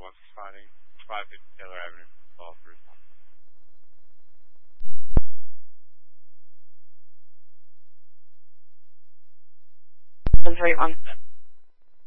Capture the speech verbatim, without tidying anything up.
responding. five fifty Taylor Avenue, call for response. one three one.